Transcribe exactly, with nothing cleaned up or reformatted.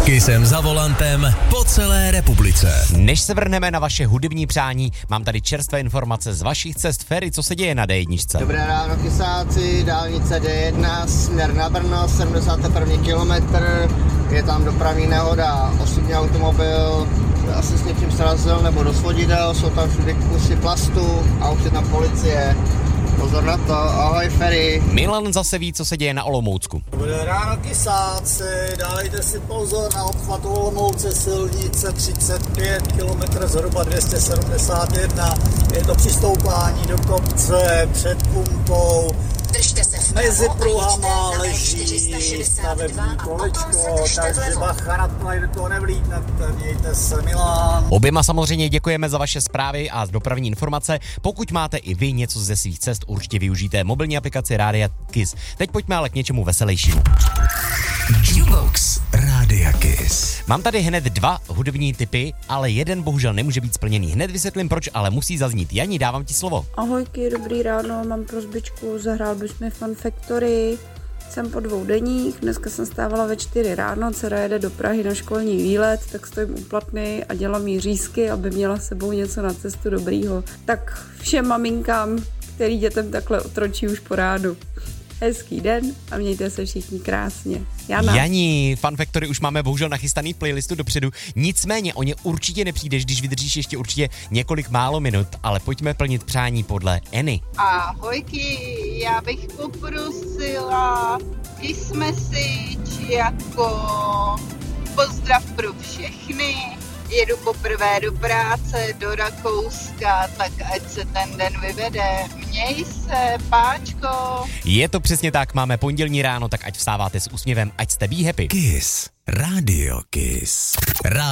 Kissem za volantem po celé republice. Než se vrhneme na vaše hudební přání, mám tady čerstvé informace z vašich cest. Ferry, co se děje na dé jedna? Dobré ráno, kysáci, dálnice dé jedna, směr na Brno, sedmdesátý první kilometr, je tam dopravní nehoda, osobní automobil asi s něčím srazil nebo do svodidel, jsou tam všude kusy plastu a už je tam policie. Pozor na to, ahoj Ferry. Milan zase ví, co se děje na Olomoucku. Dobré ráno, kysáci, dávejte si pozor na obchvat Olomouce, silnice třicet pět, kilometr zhruba dvě stě sedmdesát jedna. Je to přistoupání do kopce před pumpou. Držte se vpravo, mezi pruhama leží leží stavební kolečko, takže bacha na to, ať do toho nevlítnete, mějte se, Milan. Oběma samozřejmě děkujeme za vaše zprávy a dopravní informace. Pokud máte i vy něco ze svých cest, určitě využijte mobilní aplikaci Rádia Kiss. Teď pojďme ale k něčemu veselějšímu. Jukebox Rádia Kiss. Mám tady hned dva hudební typy, ale jeden bohužel nemůže být splněný. Hned vysvětlím proč, ale musí zaznít. Jani, dávám ti slovo. Ahojky, dobrý ráno, mám prosbičku, zahrál bys mi Fun Factory. Jsem po dvou denních, dneska jsem stávala ve čtyři ráno, dcera jede do Prahy na školní výlet, tak stojím u Platny a dělám jí řízky, aby měla s sebou něco na cestu dobrýho. Tak všem maminkám, který dětem takhle otročí už po rádu. Hezký den a mějte se všichni krásně. Jana. Jani, Fun Factory už máme bohužel nachystaný v playlistu dopředu, nicméně o ně určitě nepřijdeš, když vydržíš ještě určitě několik málo minut, ale pojďme plnit přání podle Eny. Ahojky, já bych poprosila Kiss Message jako pozdrav pro všechny. Jedu poprvé do práce, do Rakouska, tak ať se ten den vyvede. Měj se, páčko. Je to přesně tak, máme pondělní ráno, tak ať vstáváte s úsměvem, ať jste be happy. Kiss. Radio Kiss. Rádio